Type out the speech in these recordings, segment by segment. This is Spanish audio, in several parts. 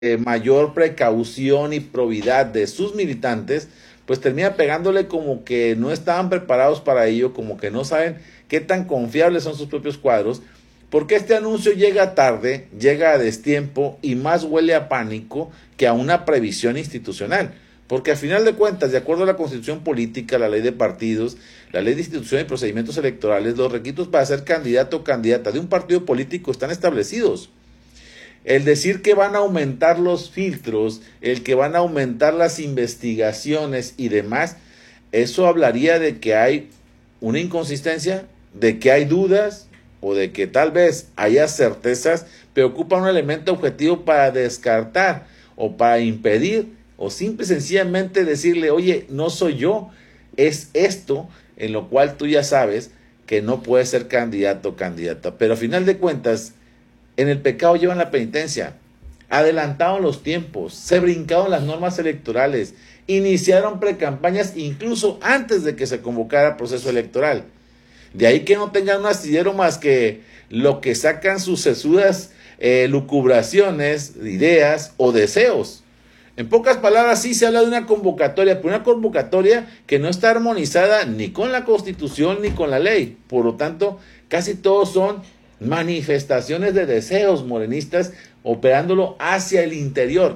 mayor precaución y probidad de sus militantes, pues termina pegándole como que no estaban preparados para ello, como que no saben qué tan confiables son sus propios cuadros, porque este anuncio llega tarde, llega a destiempo y más huele a pánico que a una previsión institucional. Porque al final de cuentas, de acuerdo a la Constitución Política, la Ley de Partidos, la Ley de Instituciones y Procedimientos Electorales, los requisitos para ser candidato o candidata de un partido político están establecidos. El decir que van a aumentar los filtros, el que van a aumentar las investigaciones y demás, eso hablaría de que hay una inconsistencia, de que hay dudas o de que tal vez haya certezas, pero ocupa un elemento objetivo para descartar o para impedir o simple y sencillamente decirle, oye, no soy yo, es esto en lo cual tú ya sabes que no puedes ser candidato o candidata. Pero a final de cuentas, en el pecado llevan la penitencia. Adelantaron los tiempos, se brincaron las normas electorales, iniciaron precampañas incluso antes de que se convocara proceso electoral. De ahí que no tengan un astillero más que lo que sacan sus sesudas lucubraciones, ideas o deseos. En pocas palabras, sí se habla de una convocatoria, pero una convocatoria que no está armonizada ni con la Constitución ni con la ley. Por lo tanto, casi todos son manifestaciones de deseos morenistas operándolo hacia el interior.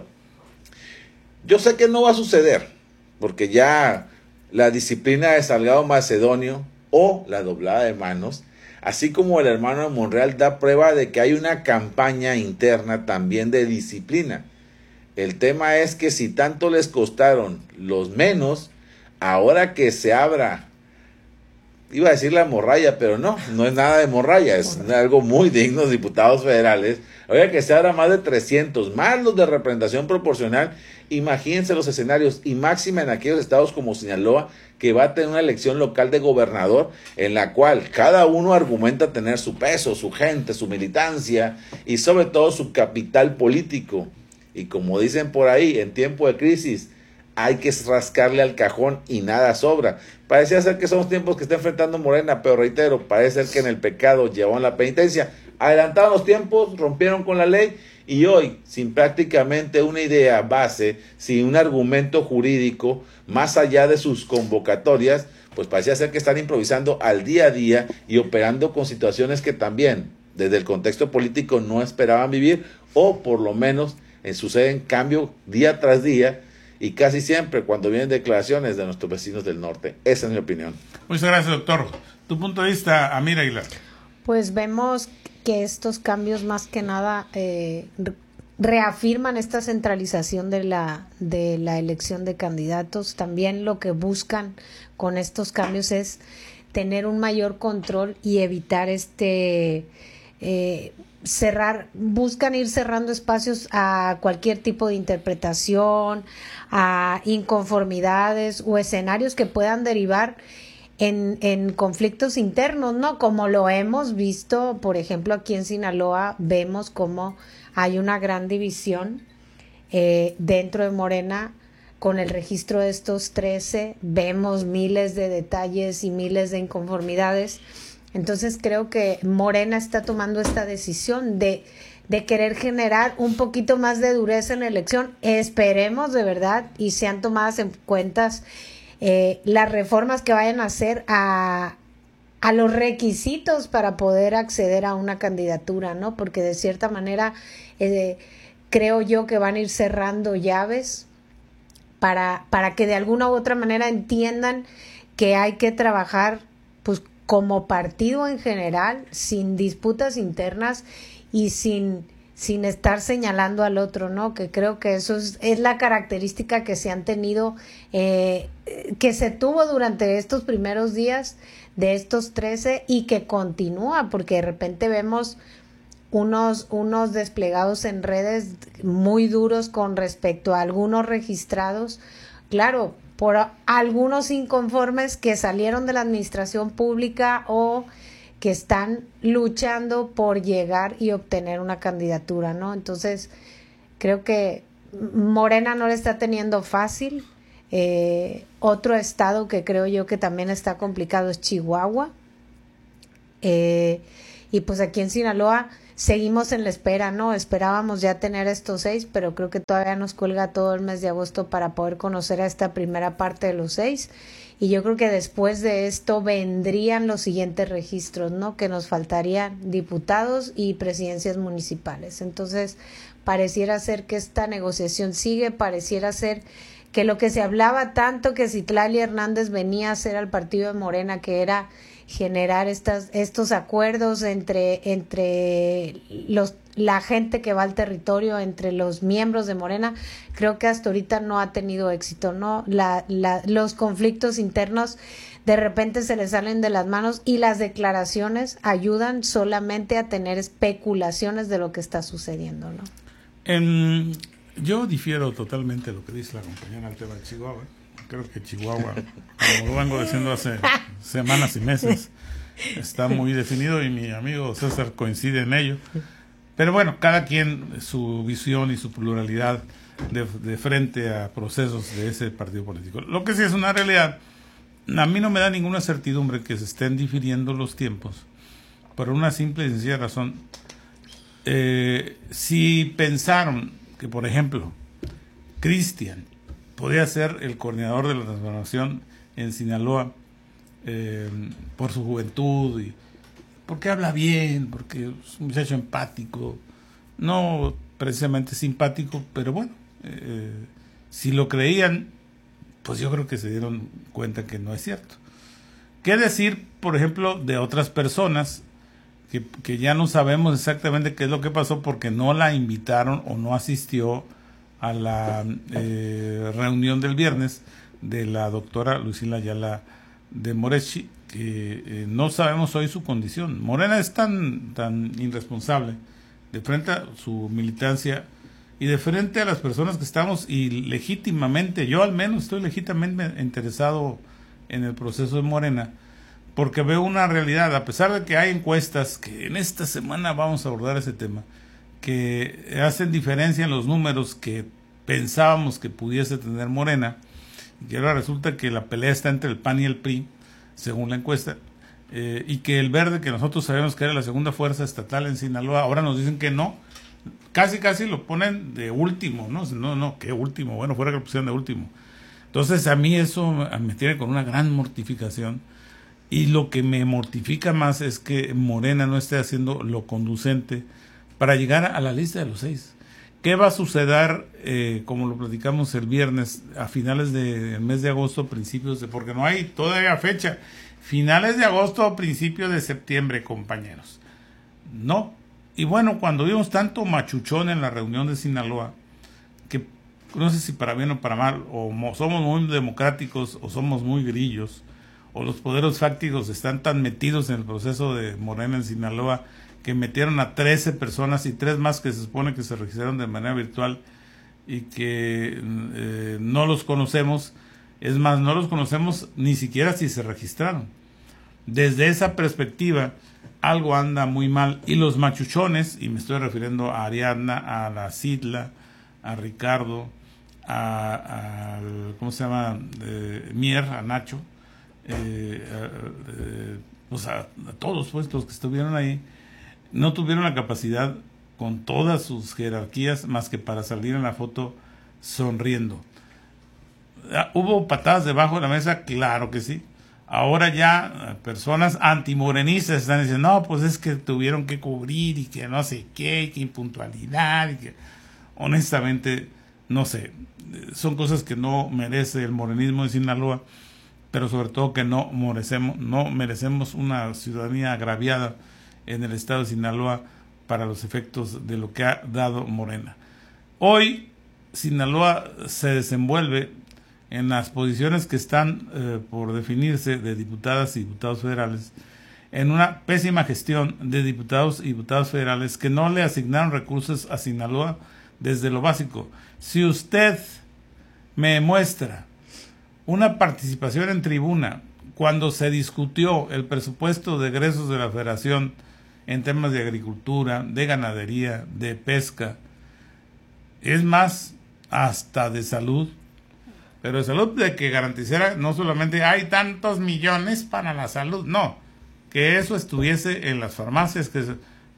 Yo sé que no va a suceder, porque ya la disciplina de Salgado Macedonio o la doblada de manos, así como el hermano de Monreal, da prueba de que hay una campaña interna también de disciplina. El tema es que si tanto les costaron los menos, ahora que se abra, iba a decir la morralla, pero no es nada de morralla, es algo muy digno, diputados federales, ahora que se abra más de 300, más los de representación proporcional, imagínense los escenarios, y máxima en aquellos estados como Sinaloa, que va a tener una elección local de gobernador, en la cual cada uno argumenta tener su peso, su gente, su militancia, y sobre todo su capital político. Y como dicen por ahí, en tiempo de crisis hay que rascarle al cajón y nada sobra. Parecía ser que son los tiempos que está enfrentando Morena, pero reitero, parece ser que en el pecado llevaron la penitencia. Adelantaron los tiempos, rompieron con la ley y hoy, sin prácticamente una idea base, sin un argumento jurídico, más allá de sus convocatorias, pues parecía ser que están improvisando al día a día y operando con situaciones que también, desde el contexto político, no esperaban vivir, o por lo menos suceden cambios día tras día y casi siempre cuando vienen declaraciones de nuestros vecinos del norte. Esa es mi opinión. Muchas gracias, doctor. Tu punto de vista, Amir Aguilar. Pues vemos que estos cambios más que nada reafirman esta centralización de la elección de candidatos. También lo que buscan con estos cambios es tener un mayor control y evitar buscan ir cerrando espacios a cualquier tipo de interpretación, a inconformidades o escenarios que puedan derivar en conflictos internos, ¿no? Como lo hemos visto, por ejemplo, aquí en Sinaloa, vemos cómo hay una gran división dentro de Morena con el registro de estos 13, vemos miles de detalles y miles de inconformidades. Entonces creo que Morena está tomando esta decisión de querer generar un poquito más de dureza en la elección. Esperemos de verdad y sean tomadas en cuenta las reformas que vayan a hacer a los requisitos para poder acceder a una candidatura, ¿no? Porque de cierta manera creo yo que van a ir cerrando llaves para que de alguna u otra manera entiendan que hay que trabajar pues como partido en general, sin disputas internas y sin estar señalando al otro, ¿no? Que creo que eso es la característica que se han tenido, que se tuvo durante estos primeros días de estos 13 y que continúa, porque de repente vemos unos desplegados en redes muy duros con respecto a algunos registrados, claro, por algunos inconformes que salieron de la administración pública o que están luchando por llegar y obtener una candidatura, ¿no? Entonces, creo que Morena no le está teniendo fácil. Otro estado que creo yo que también está complicado es Chihuahua. Y pues aquí en Sinaloa seguimos en la espera, ¿no? Esperábamos ya tener estos 6, pero creo que todavía nos cuelga todo el mes de agosto para poder conocer a esta primera parte de los 6. Y yo creo que después de esto vendrían los siguientes registros, ¿no? Que nos faltarían diputados y presidencias municipales. Entonces, pareciera ser que esta negociación sigue, pareciera ser que lo que se hablaba tanto que Citlali Hernández venía a hacer al partido de Morena, que era generar estos acuerdos entre la gente que va al territorio, entre los miembros de Morena, creo que hasta ahorita no ha tenido éxito, ¿no? Los conflictos internos de repente se les salen de las manos y las declaraciones ayudan solamente a tener especulaciones de lo que está sucediendo, ¿no? Yo difiero totalmente de lo que dice la compañera al tema de Chihuahua. Creo que Chihuahua, como lo vengo diciendo hace semanas y meses, está muy definido y mi amigo César coincide en ello. Pero bueno, cada quien su visión y su pluralidad de frente a procesos de ese partido político. Lo que sí es una realidad, a mí no me da ninguna certidumbre que se estén difiriendo los tiempos por una simple y sencilla razón. Si pensaron que, por ejemplo, Cristian podía ser el coordinador de la transformación en Sinaloa por su juventud y porque habla bien, porque es un muchacho empático, no precisamente simpático, pero bueno, si lo creían, pues yo creo que se dieron cuenta que no es cierto. ¿Qué decir, por ejemplo, de otras personas que ya no sabemos exactamente qué es lo que pasó porque no la invitaron o no asistió a la reunión del viernes de la doctora Lucila Ayala de Morechi, que no sabemos hoy su condición? Morena es tan irresponsable de frente a su militancia y de frente a las personas que estamos, y legítimamente, yo al menos estoy legítimamente interesado en el proceso de Morena, porque veo una realidad, a pesar de que hay encuestas, que en esta semana vamos a abordar ese tema, que hacen diferencia en los números que pensábamos que pudiese tener Morena, y que ahora resulta que la pelea está entre el PAN y el PRI, según la encuesta, y que el Verde, que nosotros sabemos que era la segunda fuerza estatal en Sinaloa, ahora nos dicen que no, casi lo ponen de último, no, ¿qué último? Bueno, fuera que lo pusieron de último. Entonces a mí eso me tiene con una gran mortificación. Y lo que me mortifica más es que Morena no esté haciendo lo conducente para llegar a la lista de los 6. ¿Qué va a suceder, como lo platicamos el viernes, a finales del mes de agosto, porque no hay todavía fecha, finales de agosto, principios de septiembre, compañeros? No. Y bueno, cuando vimos tanto machuchón en la reunión de Sinaloa, que no sé si para bien o para mal, o somos muy democráticos o somos muy grillos, o los poderes fácticos están tan metidos en el proceso de Morena en Sinaloa que metieron a 13 personas y 3 más que se supone que se registraron de manera virtual y que no los conocemos. Es más, no los conocemos ni siquiera si se registraron. Desde esa perspectiva, algo anda muy mal. Y los machuchones, y me estoy refiriendo a Ariadna, a la Citla, a Ricardo, ¿cómo se llama? Mier, a Nacho, pues a todos pues, los que estuvieron ahí, no tuvieron la capacidad con todas sus jerarquías más que para salir en la foto sonriendo. ¿Hubo patadas debajo de la mesa? Claro que sí. Ahora ya personas antimorenistas están diciendo, no, pues es que tuvieron que cubrir y que no sé qué, que impuntualidad, y que honestamente, no sé, son cosas que no merece el morenismo de Sinaloa, pero sobre todo que no merecemos una ciudadanía agraviada en el estado de Sinaloa para los efectos de lo que ha dado Morena. Hoy Sinaloa se desenvuelve en las posiciones que están por definirse de diputadas y diputados federales, en una pésima gestión de diputados y diputadas federales que no le asignaron recursos a Sinaloa desde lo básico. Si usted me muestra una participación en tribuna cuando se discutió el presupuesto de egresos de la Federación en temas de agricultura, de ganadería, de pesca, es más, hasta de salud, pero de salud de que garantizara no solamente hay tantos millones para la salud, no, que eso estuviese en las farmacias, que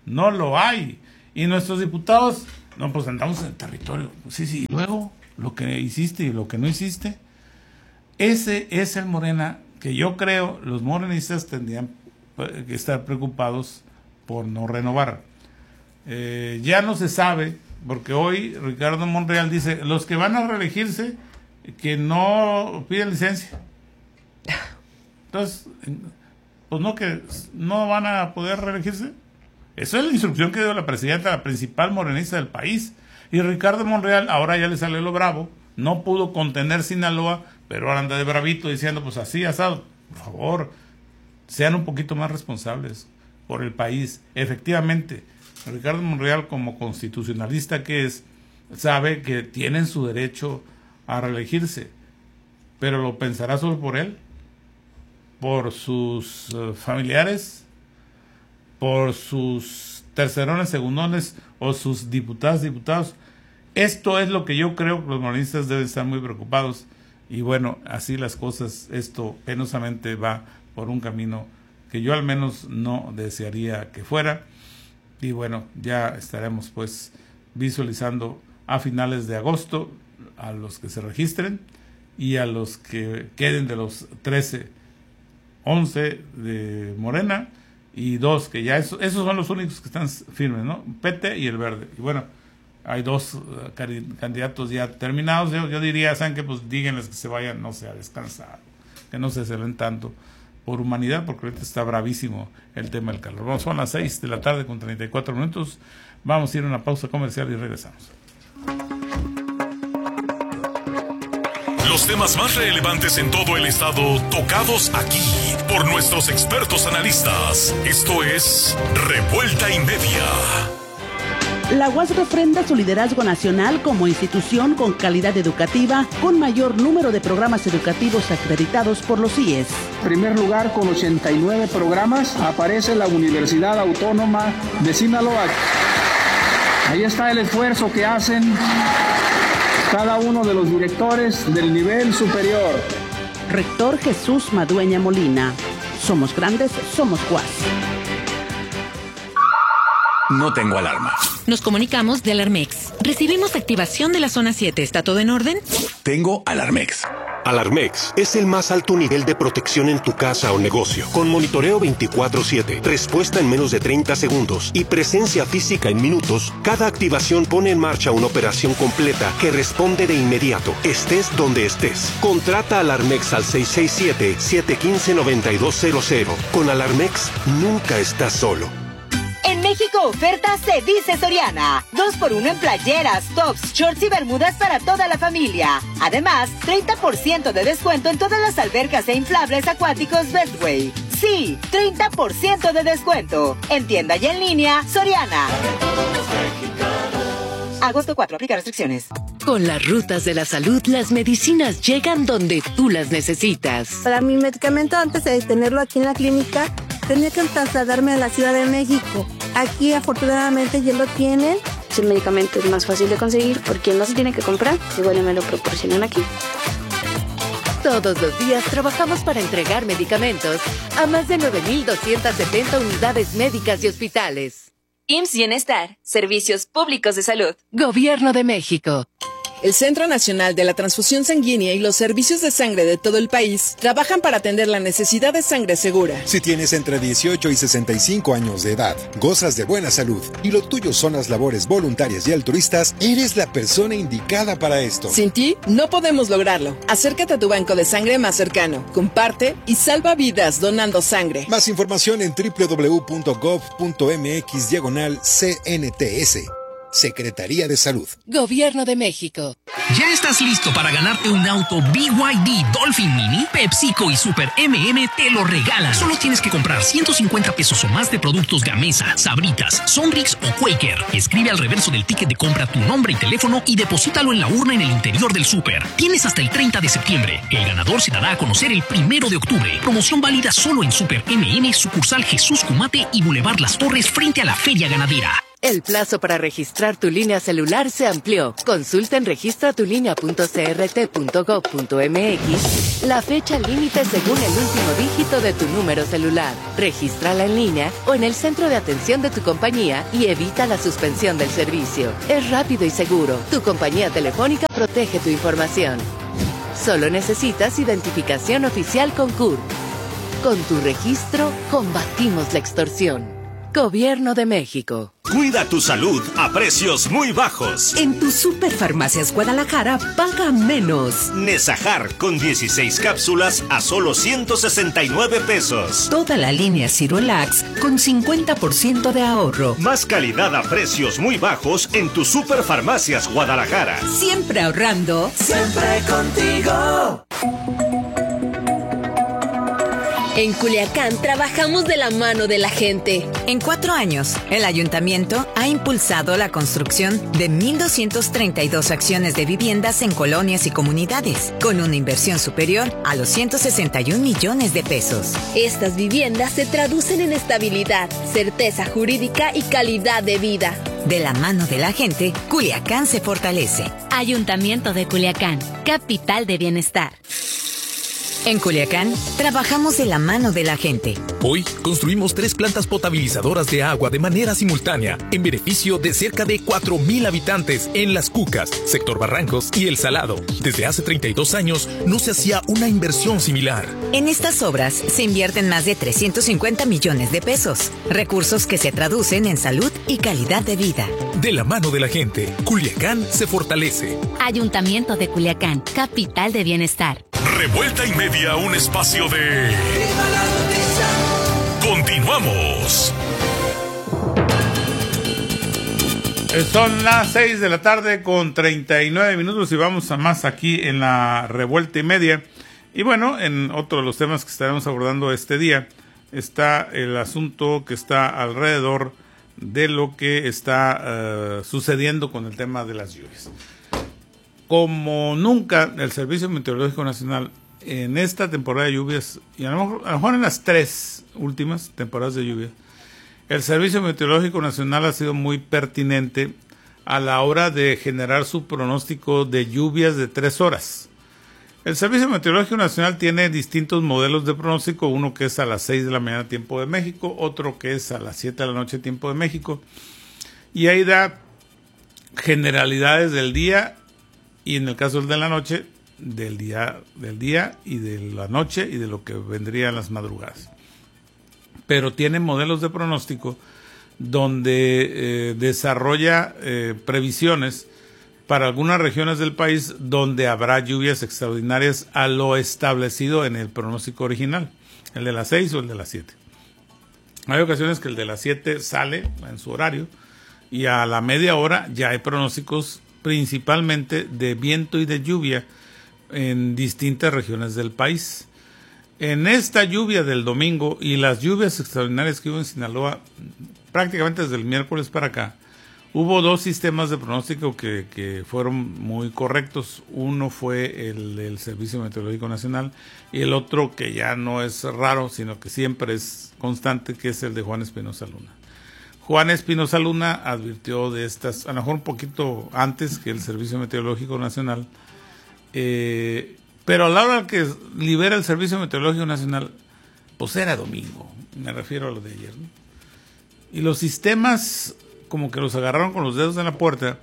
no lo hay. Y nuestros diputados, no, pues andamos en el territorio. Sí, y luego lo que hiciste y lo que no hiciste. Ese es el Morena que yo creo los morenistas tendrían que estar preocupados por no renovar. Ya no se sabe, porque hoy Ricardo Monreal dice, los que van a reelegirse, que no piden licencia. Entonces, pues no, que no van a poder reelegirse. Esa es la instrucción que dio la presidenta, la principal morenista del país. Y Ricardo Monreal, ahora ya le salió lo bravo, no pudo contener Sinaloa, pero ahora anda de bravito diciendo, pues así, asado. Por favor, sean un poquito más responsables por el país. Efectivamente, Ricardo Monreal, como constitucionalista que es, sabe que tienen su derecho a reelegirse, pero lo pensará solo por él, por sus familiares, por sus tercerones, segundones o sus diputados. Esto es lo que yo creo que los morenistas deben estar muy preocupados. Y bueno, así las cosas, esto penosamente va por un camino que yo al menos no desearía que fuera. Y bueno, ya estaremos pues visualizando a finales de agosto a los que se registren y a los que queden de los 13, 11 de Morena y 2 que ya esos son los únicos que están firmes, ¿no? PT y el Verde. Y bueno, hay 2 candidatos ya terminados. Yo diría, ¿saben qué? Pues díganles que se vayan, no sé, a descansar, que no se celen tanto por humanidad, porque ahorita está bravísimo el tema del calor. Vamos, son las 6 de la tarde con 34 minutos. Vamos a ir a una pausa comercial y regresamos. Los temas más relevantes en todo el estado tocados aquí por nuestros expertos analistas. Esto es Revuelta y Media. La UAS refrenda su liderazgo nacional como institución con calidad educativa, con mayor número de programas educativos acreditados por los CIES. En primer lugar, con 89 programas, aparece la Universidad Autónoma de Sinaloa. Ahí está el esfuerzo que hacen cada uno de los directores del nivel superior. Rector Jesús Madueña Molina. Somos grandes, somos UAS. No tengo alarma. Nos comunicamos de Alarmex. Recibimos activación de la zona 7. ¿Está todo en orden? Tengo Alarmex. Alarmex es el más alto nivel de protección en tu casa o negocio, con monitoreo 24/7, respuesta en menos de 30 segundos y presencia física en minutos. Cada activación pone en marcha una operación completa que responde de inmediato, estés donde estés. Contrata Alarmex al 667-715-9200. Con Alarmex nunca estás solo. En México, oferta se dice Soriana. 2x1 en playeras, tops, shorts y bermudas para toda la familia. Además, 30% de descuento en todas las albercas e inflables acuáticos Bestway. Sí, 30% de descuento. En tienda y en línea, Soriana. Agosto 4, aplica restricciones. Con las rutas de la salud, las medicinas llegan donde tú las necesitas. Para mi medicamento, antes de tenerlo aquí en la clínica, tenía que trasladarme a la Ciudad de México. Aquí, afortunadamente, ya lo tienen. El medicamento es más fácil de conseguir porque no se tiene que comprar. Igual me lo proporcionan aquí. Todos los días trabajamos para entregar medicamentos a más de 9,270 unidades médicas y hospitales. IMSS Bienestar, Servicios Públicos de Salud. Gobierno de México. El Centro Nacional de la Transfusión Sanguínea y los servicios de sangre de todo el país trabajan para atender la necesidad de sangre segura. Si tienes entre 18 y 65 años de edad, gozas de buena salud y lo tuyo son las labores voluntarias y altruistas, eres la persona indicada para esto. Sin ti, no podemos lograrlo. Acércate a tu banco de sangre más cercano, comparte y salva vidas donando sangre. Más información en www.gov.mx/CNTS. Secretaría de Salud. Gobierno de México. ¿Ya estás listo para ganarte un auto BYD Dolphin Mini? PepsiCo y Super MM te lo regalan. Solo tienes que comprar 150 pesos o más de productos Gamesa, Sabritas, Sonrix o Quaker. Escribe al reverso del ticket de compra tu nombre y teléfono y deposítalo en la urna en el interior del súper. Tienes hasta el 30 de septiembre. El ganador se dará a conocer el 1 de octubre. Promoción válida solo en Super MM, sucursal Jesús Cumate y Boulevard Las Torres frente a la Feria Ganadera. El plazo para registrar tu línea celular se amplió. Consulta en registratulinea.crt.gov.mx la fecha límite según el último dígito de tu número celular. Regístrala en línea o en el centro de atención de tu compañía y evita la suspensión del servicio. Es rápido y seguro. Tu compañía telefónica protege tu información. Solo necesitas identificación oficial con CURP. Con tu registro, combatimos la extorsión. Gobierno de México. Cuida tu salud a precios muy bajos. En tu Superfarmacias Guadalajara paga menos. Nesajar con 16 cápsulas a solo 169 pesos. Toda la línea Cirolax con 50% de ahorro. Más calidad a precios muy bajos en tu Superfarmacias Guadalajara. Siempre ahorrando. Siempre contigo. En Culiacán trabajamos de la mano de la gente. En 4 años, el ayuntamiento ha impulsado la construcción de 1,232 acciones de viviendas en colonias y comunidades, con una inversión superior a los 161 millones de pesos. Estas viviendas se traducen en estabilidad, certeza jurídica y calidad de vida. De la mano de la gente, Culiacán se fortalece. Ayuntamiento de Culiacán, capital de bienestar. En Culiacán, trabajamos de la mano de la gente. Hoy construimos 3 plantas potabilizadoras de agua de manera simultánea, en beneficio de cerca de 4,000 habitantes en Las Cucas, Sector Barrancos y El Salado. Desde hace 32 años no se hacía una inversión similar. En estas obras se invierten más de 350 millones de pesos, recursos que se traducen en salud y calidad de vida. De la mano de la gente, Culiacán se fortalece. Ayuntamiento de Culiacán, capital de bienestar. Revuelta y Media, un espacio de... Continuamos. Son las 6 de la tarde con 39 minutos y vamos a más aquí en la Revuelta y Media. Y bueno, en otro de los temas que estaremos abordando este día está el asunto que está alrededor de lo que está sucediendo con el tema de las lluvias. Como nunca, el Servicio Meteorológico Nacional en esta temporada de lluvias, y a lo mejor en las 3 últimas temporadas de lluvia, el Servicio Meteorológico Nacional ha sido muy pertinente a la hora de generar su pronóstico de lluvias de 3 horas. El Servicio Meteorológico Nacional tiene distintos modelos de pronóstico, uno que es a las 6 de la mañana tiempo de México, otro que es a las 7 de la noche tiempo de México, y ahí da generalidades del día, y en el caso de la noche, del día y de la noche y de lo que vendría en las madrugadas. Pero tiene modelos de pronóstico donde desarrolla previsiones para algunas regiones del país donde habrá lluvias extraordinarias a lo establecido en el pronóstico original, el de las 6 o el de las 7. Hay ocasiones que el de las 7 sale en su horario y a la media hora ya hay pronósticos principalmente de viento y de lluvia en distintas regiones del país. En esta lluvia del domingo y las lluvias extraordinarias que hubo en Sinaloa, prácticamente desde el miércoles para acá, hubo 2 sistemas de pronóstico que fueron muy correctos. Uno fue el del Servicio Meteorológico Nacional y el otro, que ya no es raro, sino que siempre es constante, que es el de Juan Espinosa Luna. Juan Espinosa Luna advirtió de estas, a lo mejor un poquito antes que el Servicio Meteorológico Nacional, pero a la hora que libera el Servicio Meteorológico Nacional, pues era domingo, me refiero a lo de ayer, ¿no? Y los sistemas como que los agarraron con los dedos en la puerta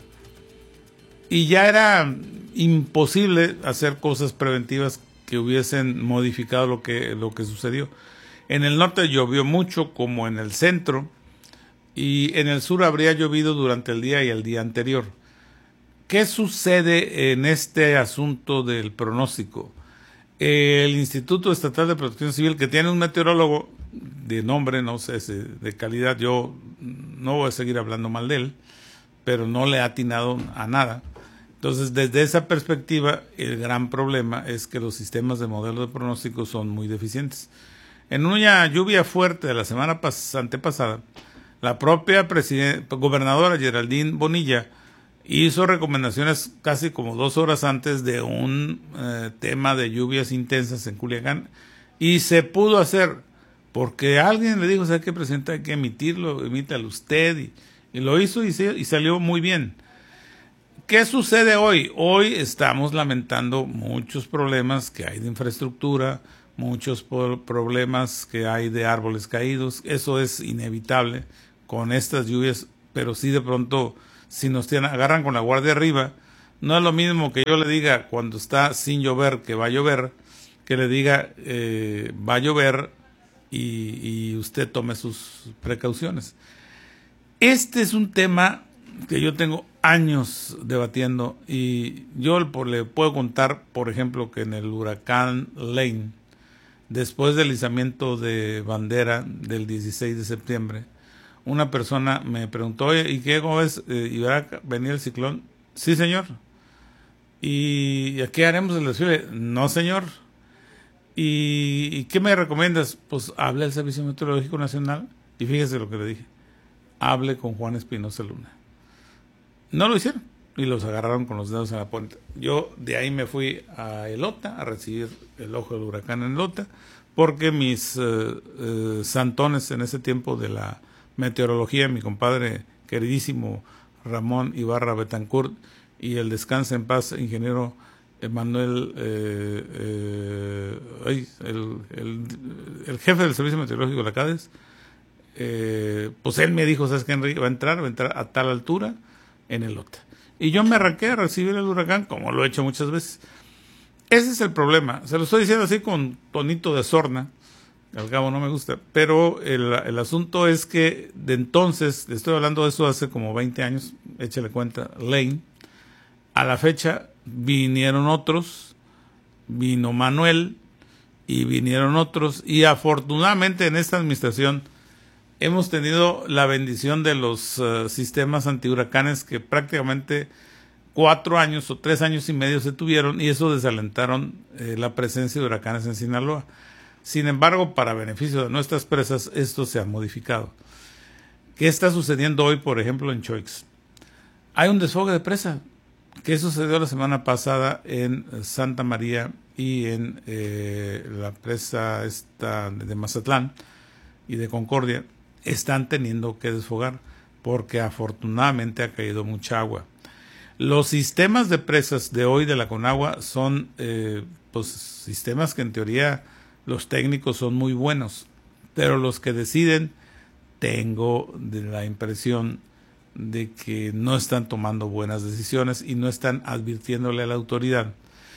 y ya era imposible hacer cosas preventivas que hubiesen modificado lo que sucedió. En el norte llovió mucho, como en el centro, y en el sur habría llovido durante el día y el día anterior. ¿Qué sucede en este asunto del pronóstico? El Instituto Estatal de Protección Civil, que tiene un meteorólogo de nombre, no sé, de calidad, yo no voy a seguir hablando mal de él, pero no le ha atinado a nada. Entonces, desde esa perspectiva, el gran problema es que los sistemas de modelo de pronóstico son muy deficientes. En una lluvia fuerte de la semana antepasada, la propia gobernadora Geraldine Bonilla hizo recomendaciones casi como 2 horas antes de un tema de lluvias intensas en Culiacán, y se pudo hacer porque alguien le dijo: ¿sabe qué, presidente? Hay que emitirlo, emítalo usted, Y lo hizo y salió muy bien. ¿Qué sucede hoy? Hoy estamos lamentando muchos problemas que hay de infraestructura, muchos problemas que hay de árboles caídos. Eso es inevitable con estas lluvias, pero sí de pronto, si nos agarran con la guardia arriba, no es lo mismo que yo le diga cuando está sin llover que va a llover, que le diga va a llover y usted tome sus precauciones. Este es un tema que yo tengo años debatiendo y yo le puedo contar, por ejemplo, que en el huracán Lane, después del izamiento de bandera del 16 de septiembre, una persona me preguntó, oye, ¿y qué, cómo ves? ¿Iba a venir el ciclón? Sí, señor. ¿Y a qué haremos el desfile? No, señor. ¿Y qué me recomiendas? Pues hable al Servicio Meteorológico Nacional y fíjese lo que le dije. Hable con Juan Espinosa Luna. No lo hicieron y los agarraron con los dedos en la punta. Yo de ahí me fui a Elota a recibir el ojo del huracán en Elota porque mis santones en ese tiempo de la meteorología, mi compadre queridísimo Ramón Ibarra Betancourt y el descanse en paz ingeniero Manuel, el jefe del Servicio Meteorológico de la CADES, pues él me dijo, ¿sabes qué, Enrique? Va a entrar a tal altura en Elota. Y yo me arranqué a recibir el huracán, como lo he hecho muchas veces. Ese es el problema. Se lo estoy diciendo así con tonito de sorna, al cabo no me gusta, pero el asunto es que de entonces, le estoy hablando de eso hace como 20 años, échale cuenta, Lane, a la fecha vinieron otros, vino Manuel y vinieron otros, y afortunadamente en esta administración hemos tenido la bendición de los sistemas antihuracanes que prácticamente 4 años o 3 años y medio se tuvieron y eso desalentaron la presencia de huracanes en Sinaloa. Sin embargo, para beneficio de nuestras presas, esto se ha modificado. ¿Qué está sucediendo hoy, por ejemplo, en Choix? Hay un desfogue de presa. ¿Qué sucedió la semana pasada en Santa María y en la presa esta de Mazatlán y de Concordia? Están teniendo que desfogar porque afortunadamente ha caído mucha agua. Los sistemas de presas de hoy de la Conagua son pues sistemas que en teoría los técnicos son muy buenos, pero los que deciden tengo la impresión de que no están tomando buenas decisiones y no están advirtiéndole a la autoridad.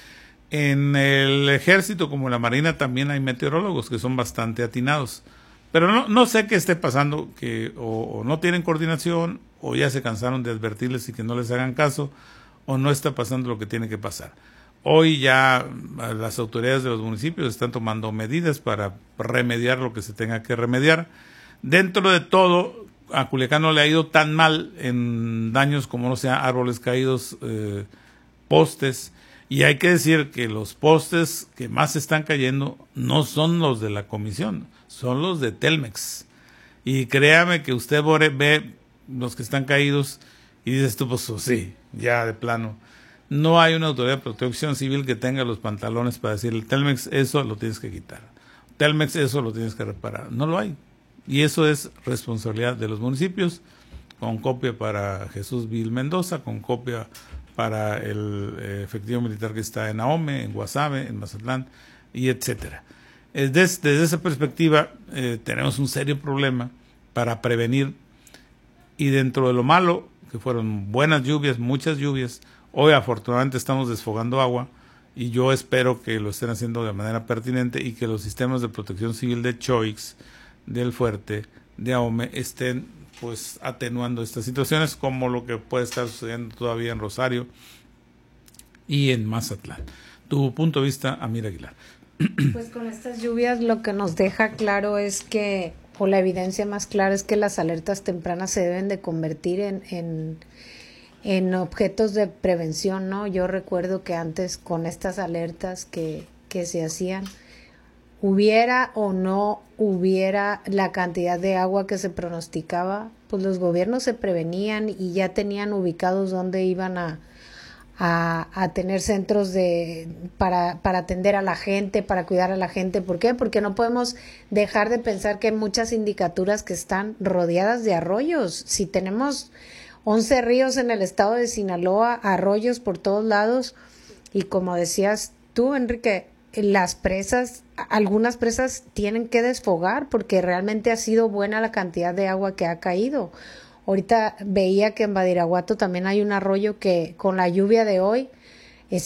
En el ejército como en la marina también hay meteorólogos que son bastante atinados, pero no sé qué esté pasando, que o no tienen coordinación o ya se cansaron de advertirles y que no les hagan caso, o no está pasando lo que tiene que pasar. Hoy ya las autoridades de los municipios están tomando medidas para remediar lo que se tenga que remediar. Dentro de todo, a Culiacán no le ha ido tan mal en daños como no sea árboles caídos, postes, y hay que decir que los postes que más están cayendo no son los de la comisión, son los de Telmex. Y créame que usted ve los que están caídos y dices tú, pues sí, ya de plano. No hay una autoridad de protección civil que tenga los pantalones para decirle, Telmex, eso lo tienes que quitar. Telmex, eso lo tienes que reparar. No lo hay. Y eso es responsabilidad de los municipios, con copia para Jesús Vil Mendoza, con copia para el efectivo militar que está en Ahome, en Guasave, en Mazatlán, y etcétera. Desde esa perspectiva tenemos un serio problema para prevenir, y dentro de lo malo, que fueron buenas lluvias, muchas lluvias, hoy afortunadamente estamos desfogando agua, y yo espero que lo estén haciendo de manera pertinente y que los sistemas de protección civil de Choix, del Fuerte, de Ahome, estén pues atenuando estas situaciones, como lo que puede estar sucediendo todavía en Rosario y en Mazatlán. Tu punto de vista, Amir Aguilar. Pues con estas lluvias lo que nos deja claro es que, o la evidencia más clara es que las alertas tempranas se deben de convertir en objetos de prevención, ¿no? Yo recuerdo que antes con estas alertas que se hacían, hubiera o no hubiera la cantidad de agua que se pronosticaba, pues los gobiernos se prevenían y ya tenían ubicados dónde iban a a tener centros para atender a la gente, para cuidar a la gente. ¿Por qué? Porque no podemos dejar de pensar que hay muchas sindicaturas que están rodeadas de arroyos. Si tenemos 11 ríos en el estado de Sinaloa, arroyos por todos lados, y como decías tú, Enrique, las presas, algunas presas tienen que desfogar porque realmente ha sido buena la cantidad de agua que ha caído. Ahorita veía que en Badiraguato también hay un arroyo que con la lluvia de hoy